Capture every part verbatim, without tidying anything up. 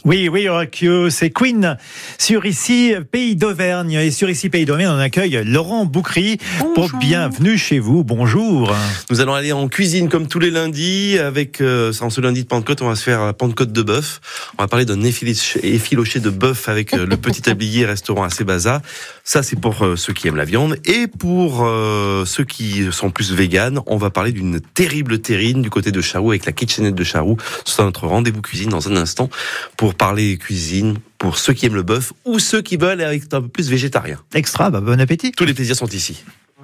Oui, oui, Rockio, c'est Queen sur Ici Pays d'Auvergne. Et sur Ici Pays d'Auvergne, on accueille Laurent Boucry. Pour bienvenue chez vous. Bonjour. Nous allons aller en cuisine comme tous les lundis. Avec euh, en ce lundi de Pentecôte, on va se faire Pentecôte de bœuf. On va parler d'un effiloché de bœuf avec euh, le Petit Tablier, restaurant assez basa. Ça, c'est pour euh, ceux qui aiment la viande. Et pour euh, ceux qui sont plus véganes, on va parler d'une terrible terrine du côté de Charroux avec la kitchenette de Charroux. Ce sera notre rendez-vous cuisine dans un instant pour parler cuisine pour ceux qui aiment le bœuf ou ceux qui veulent être un peu plus végétariens. Extra, bah bon appétit. Tous les plaisirs sont ici.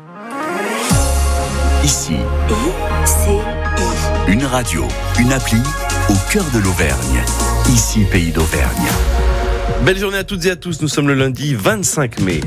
Ici. I C I. Une radio, une appli au cœur de l'Auvergne. Ici, Pays d'Auvergne. Belle journée à toutes et à tous. Nous sommes le lundi vingt-cinq mai.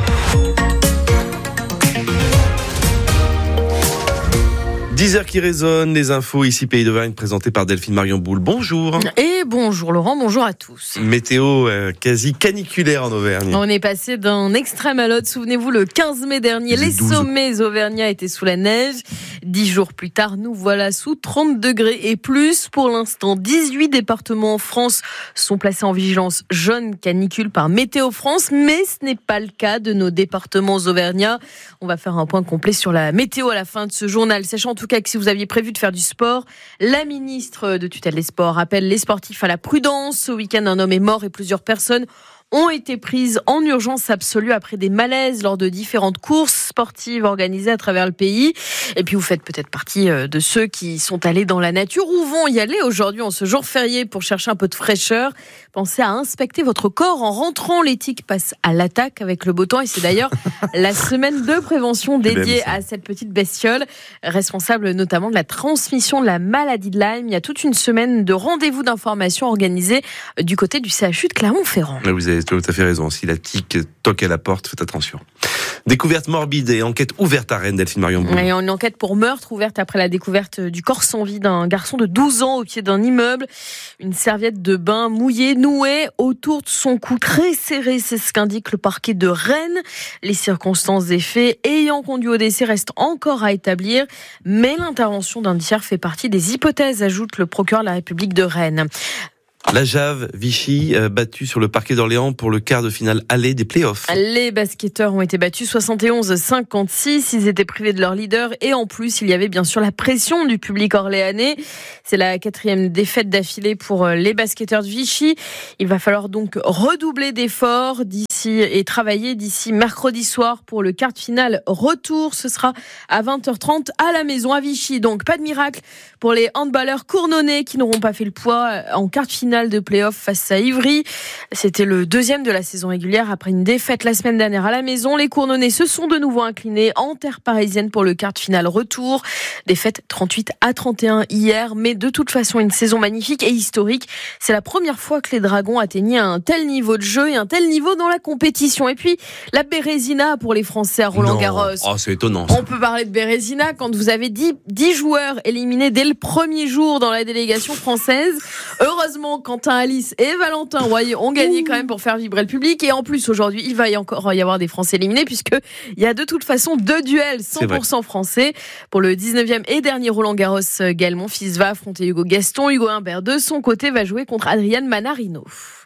dix heures qui résonnent, les infos ici Pays d'Auvergne présentées par Delphine Marion Boule. Bonjour. Et bonjour Laurent, bonjour à tous. Météo euh, quasi caniculaire en Auvergne. On est passé d'un extrême à l'autre. Souvenez-vous, le quinze mai dernier, les douze. sommets auvergnats étaient sous la neige. Dix jours plus tard, nous voilà sous trente degrés et plus. Pour l'instant, dix-huit départements en France sont placés en vigilance jaune canicule par Météo France, mais ce n'est pas le cas de nos départements auvergnats. On va faire un point complet sur la météo à la fin de ce journal, sachant en tout cas que si vous aviez prévu de faire du sport, la ministre de tutelle des sports appelle les sportifs à la prudence. Ce week-end, un homme est mort et plusieurs personnes ont été prises en urgence absolue après des malaises lors de différentes courses sportives organisées à travers le pays. Et puis vous faites peut-être partie de ceux qui sont allés dans la nature ou vont y aller aujourd'hui en ce jour férié pour chercher un peu de fraîcheur. Pensez à inspecter votre corps en rentrant. L'éthique passe à l'attaque avec le beau temps et c'est d'ailleurs la semaine de prévention dédiée à cette petite bestiole, responsable notamment de la transmission de la maladie de Lyme. Il y a toute une semaine de rendez-vous d'information organisés du côté du C H U de Clermont-Ferrand. Vous avez tout à fait raison. Si la tique toque à la porte, faites attention. Découverte morbide et enquête ouverte à Rennes, Delphine Marion Boule. Et une enquête pour meurtre ouverte après la découverte du corps sans vie d'un garçon de douze ans au pied d'un immeuble. Une serviette de bain mouillée, nouée autour de son cou très serré. C'est ce qu'indique le parquet de Rennes. Les circonstances des faits ayant conduit au décès restent encore à établir. Mais l'intervention d'un tiers fait partie des hypothèses, ajoute le procureur de la République de Rennes. La Jave, Vichy, euh, battu sur le parquet d'Orléans pour le quart de finale aller des playoffs. Les basketteurs ont été battus soixante et onze à cinquante-six. Ils étaient privés de leur leader et en plus, il y avait bien sûr la pression du public orléanais. C'est la quatrième défaite d'affilée pour les basketteurs de Vichy. Il va falloir donc redoubler d'efforts d'ici et travailler d'ici mercredi soir pour le quart de finale retour. Ce sera à vingt heures trente à la maison à Vichy. Donc pas de miracle pour les handballeurs cournonnais qui n'auront pas fait le poids en quart de finale de play-off face à Ivry. C'était le deuxième de la saison régulière après une défaite la semaine dernière à la maison. Les Cournonnais se sont de nouveau inclinés en terre parisienne pour le quart de finale retour. Défaite trente-huit à trente et un hier, mais de toute façon une saison magnifique et historique. C'est la première fois que les Dragons atteignaient un tel niveau de jeu et un tel niveau dans la compétition. Et puis la Bérésina pour les Français à Roland-Garros. Oh, c'est étonnant. Ça. On peut parler de Bérésina quand vous avez dix, dix joueurs éliminés dès le premier jour dans la délégation française. Heureusement, Quentin Alice et Valentin Royer ont gagné quand même pour faire vibrer le public. Et en plus, aujourd'hui, il va y encore y avoir des Français éliminés puisqu'il y a de toute façon deux duels cent pour cent français. Pour le dix-neuvième et dernier Roland-Garros, Gaël Monfils va affronter Hugo Gaston. Hugo Humbert, de son côté, va jouer contre Adrian Manarino.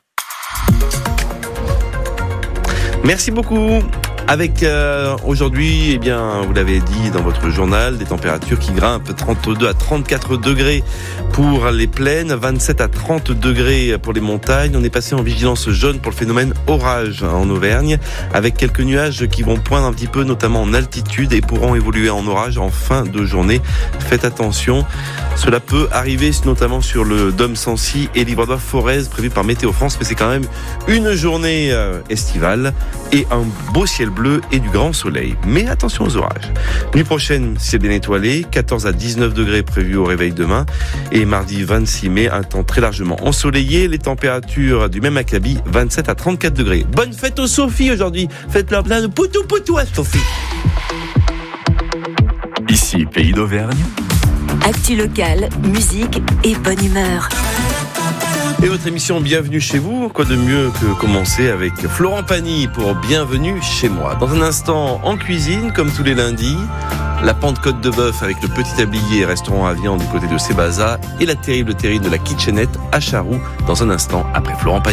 Merci beaucoup. Avec euh, aujourd'hui, eh bien, vous l'avez dit dans votre journal, des températures qui grimpent trente-deux à trente-quatre degrés pour les plaines, vingt-sept à trente degrés pour les montagnes. On est passé en vigilance jaune pour le phénomène orage en Auvergne, avec quelques nuages qui vont poindre un petit peu, notamment en altitude, et pourront évoluer en orage en fin de journée. Faites attention, cela peut arriver notamment sur le Dôme Sancy et Livradois-Forez prévu par Météo France, mais c'est quand même une journée euh, estivale et un beau ciel bleu et du grand soleil. Mais attention aux orages. Nuit prochaine, ciel bien étoilé, quatorze à dix-neuf degrés prévus au réveil demain. Et mardi vingt-six mai, un temps très largement ensoleillé. Les températures du même acabit, vingt-sept à trente-quatre degrés. Bonne fête aux Sophie aujourd'hui. Faites-leur plein de poutou poutou à Sophie. Ici, Pays d'Auvergne. Actu locale, musique et bonne humeur. Et votre émission Bienvenue chez vous, quoi de mieux que commencer avec Florent Pagny pour Bienvenue chez moi. Dans un instant, en cuisine, comme tous les lundis, la Pentecôte de Bœuf avec le Petit Tablier, restaurant à viande du côté de Sébaza, et la terrible terrine de la Kitchenette à Charroux dans un instant après Florent Pagny.